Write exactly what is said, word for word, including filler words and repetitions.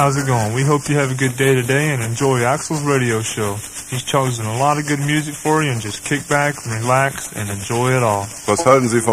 How's it going? We hope you have a good day today and enjoy Axel's radio show. He's chosen a lot of good music for you, and just kick back, relax, and enjoy it all. Was halten Sie von